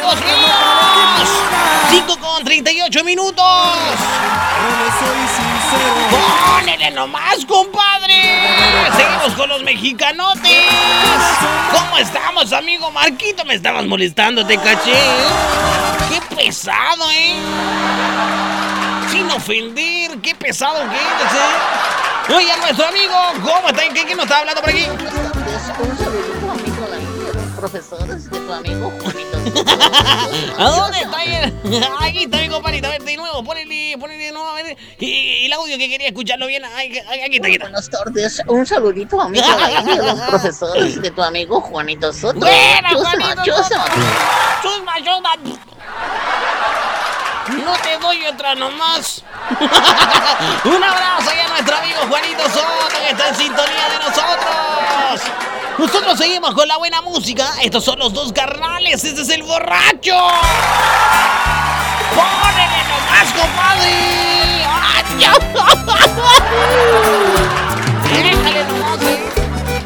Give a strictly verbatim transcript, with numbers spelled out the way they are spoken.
amigos míos. cinco con treinta y ocho minutos. ¡Pónele nomás, compadre! Seguimos con los mexicanotes. ¿Cómo estamos, amigo Marquito? Me estabas molestando, te caché. ¡Qué pesado, eh! Sin ofender, qué pesado que eres, eh. Oye, nuestro amigo, ¿cómo está? ¿Qué, qué nos está hablando por aquí? Un saludo, amigo, a los profesores de tu amigo Juanito. ¿A dónde está él? Aquí está mi compadre. A ver, de nuevo, ponele, ponele de nuevo, a ver. Y, y el audio que quería escucharlo bien. Ay, ay, aquí está, aquí está. Buenas tardes, un saludito, amigo, a los profesores de tu amigo Juanito Soto. Buena, Chúsema, Juanito chúsema. Chusma, chusma. No te doy otra nomás. Un abrazo allá a nuestro amigo Juanito Soto, que está en sintonía de nosotros. Nosotros seguimos con la buena música. Estos son los dos carnales. Este es el borracho. ¡Pónele nomás, compadre! ¡Ay,